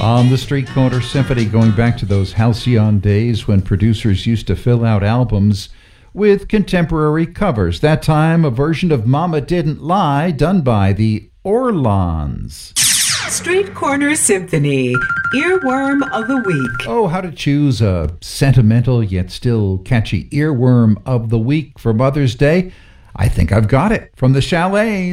On the Street Corner Symphony, going back to those halcyon days when producers used to fill out albums with contemporary covers. That time, a version of Mama Didn't Lie done by the Orlons. Street Corner Symphony, Earworm of the Week. Oh, how to choose a sentimental yet still catchy earworm of the week for Mother's Day. I think I've got it. From the Chalets.